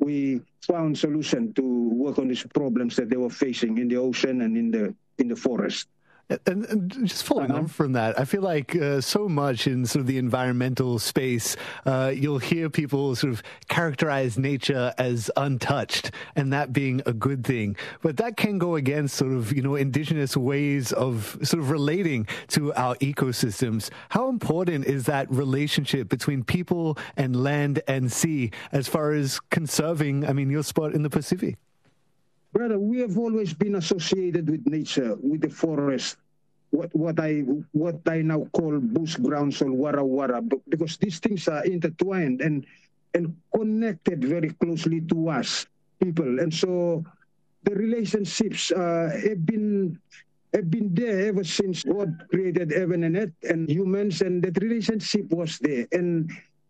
we found solution to work on these problems that they were facing in the ocean and in the forest. And just following on from that, I feel like so much in sort of the environmental space, you'll hear people sort of characterize nature as untouched, and that being a good thing. But that can go against sort of, indigenous ways of sort of relating to our ecosystems. How important is that relationship between people and land and sea as far as conserving, your spot in the Pacific? Brother, we have always been associated with nature, with the forest, what I now call bush grounds or wara wara, because these things are intertwined and connected very closely to us people, and so the relationships have been there ever since God created heaven and earth and humans, and that relationship was there. And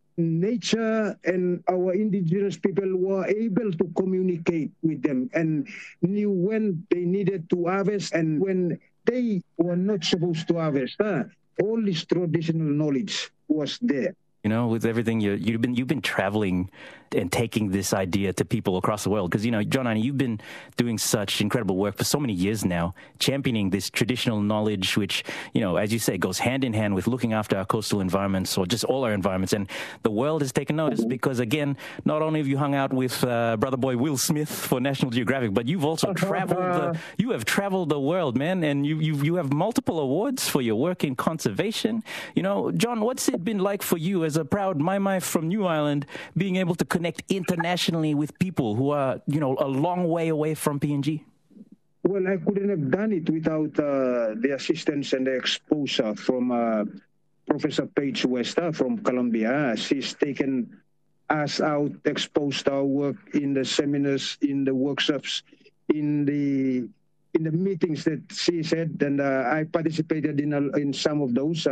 nature and our indigenous people were able to communicate with them and knew when they needed to harvest and when they were not supposed to harvest. All this traditional knowledge was there. With everything you've been traveling and taking this idea to people across the world. Because, John Ina, you've been doing such incredible work for so many years now, championing this traditional knowledge, which, as you say, goes hand in hand with looking after our coastal environments or just all our environments. And the world has taken notice because, again, not only have you hung out with brother boy Will Smith for National Geographic, but you've also traveled. You have traveled the world, man, and you have multiple awards for your work in conservation. John, what's it been like for you as a proud Mai from New Ireland, being able to connect internationally with people who are, a long way away from PNG? Well, I couldn't have done it without the assistance and the exposure from Professor Paige West from Columbia. She's taken us out, exposed our work in the seminars, in the workshops, in the meetings that she said, and I participated in some of those.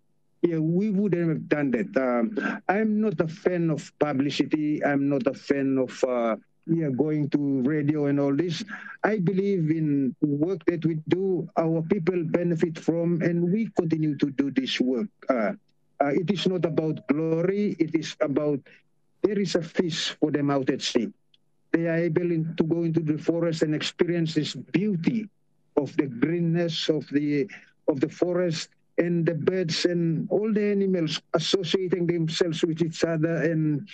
We wouldn't have done that. I'm not a fan of publicity. I'm not a fan of going to radio and all this. I believe in work that we do, our people benefit from, and we continue to do this work. It is not about glory. It is about there is a fish for them out at sea. They are able to go into the forest and experience this beauty of the greenness of the forest, and the birds and all the animals associating themselves with each other, and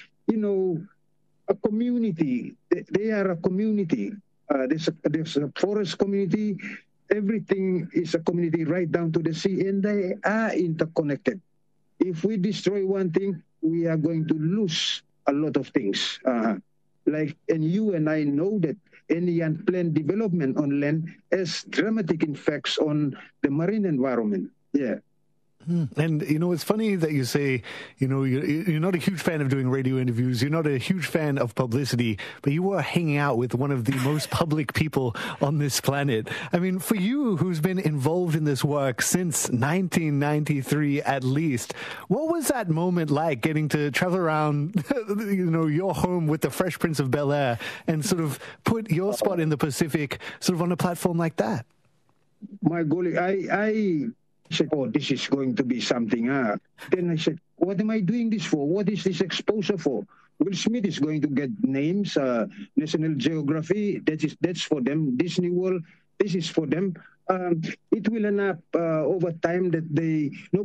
a community. They are a community. There's a forest community. Everything is a community right down to the sea, and they are interconnected. If we destroy one thing, we are going to lose a lot of things. And you and I know that any unplanned development on land has dramatic effects on the marine environment. Yeah. And, it's funny that you say, you're not a huge fan of doing radio interviews. You're not a huge fan of publicity, but you were hanging out with one of the most public people on this planet. For you, who's been involved in this work since 1993 at least, what was that moment like, getting to travel around, your home with the Fresh Prince of Bel-Air and sort of put your spot in the Pacific sort of on a platform like that? My golly, I said, this is going to be something. Then I said, what am I doing this for? What is this exposure for? Will Smith is going to get names, National Geography, that's for them. Disney World, this is for them. It will end up over time that